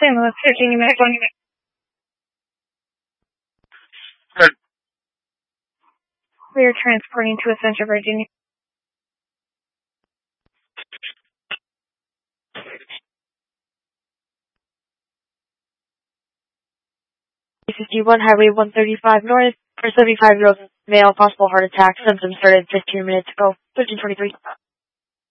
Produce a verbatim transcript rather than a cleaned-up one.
Saint Louis, Virginia, medical unit. Good. We are transporting to Central Virginia. fifty-one, Highway one thirty-five North, for seventy-five-year-old male, possible heart attack. Symptoms started fifteen minutes ago. thirteen twenty-three.